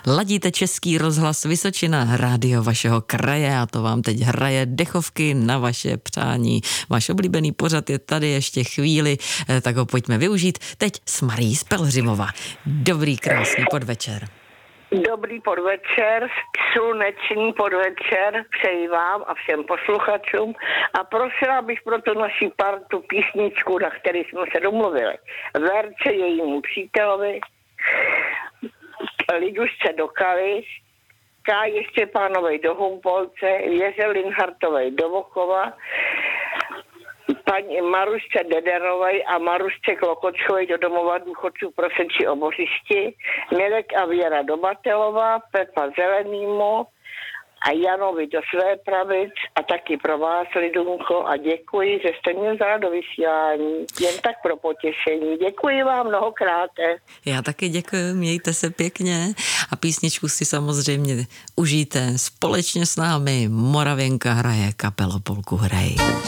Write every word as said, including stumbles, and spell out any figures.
Ladíte Český rozhlas Vysočina, rádio vašeho kraje a to vám teď hraje dechovky na vaše přání. Váš oblíbený pořad je tady ještě chvíli, tak ho pojďme využít. Teď s Marií z Pelhřimova. Dobrý, krásný podvečer. Dobrý podvečer, slunečný podvečer přeji vám a všem posluchačům a prosila bych pro tu naši partu písničku, na který jsme se domluvili. Verče jejímu přítelovi, Lidušce do Kališ, Káji Štěpánovej do Humpolce, Věře Linhartovej do Vochova, paní Marušce Dederovej a Marušce Klokočkovej do domova důchodců pro Senči Obořišti, Mirek a Věra do Batelova, Pepa Zelenýmu a Janovi do Svépravic a taky pro vás, Lidunko, a děkuji, že jste mě vzala do vysílání. Jen tak pro potěšení. Děkuji vám mnohokrát. Já taky děkuji, mějte se pěkně a písničku si samozřejmě užijte společně s námi. Moravěnka hraje, kapela Polku hrej.